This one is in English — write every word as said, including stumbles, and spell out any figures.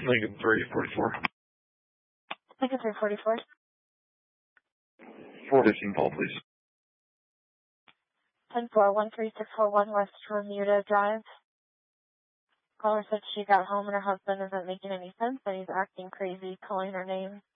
Lincoln three forty-four. Lincoln three forty-four. four fifteen call, please. ten four one three six four one West Bermuda Drive. Caller said she got home and her husband isn't making any sense and he's acting crazy, calling her name.